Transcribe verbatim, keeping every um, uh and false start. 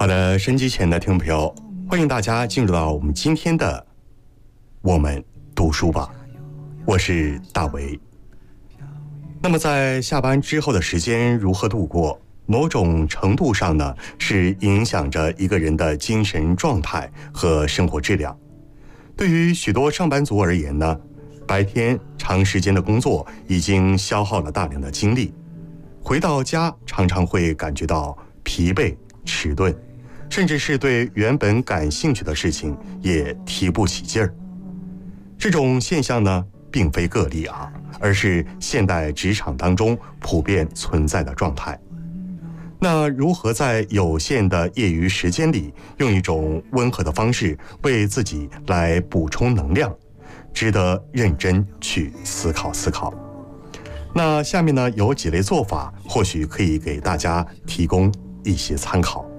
好的，收音机前的听众朋友，欢迎大家进入到我们今天的我们读书吧，我是大为。那么在下班之后的时间如何度过，某种程度上呢，是影响着一个人的精神状态和生活质量。对于许多上班族而言呢，白天长时间的工作已经消耗了大量的精力，回到家常常会感觉到疲惫迟钝，甚至是对原本感兴趣的事情也提不起劲儿。这种现象呢，并非个例啊，而是现代职场当中普遍存在的状态。那如何在有限的业余时间里，用一种温和的方式为自己来补充能量，值得认真去思考思考。那下面呢，有几类做法，或许可以给大家提供一些参考。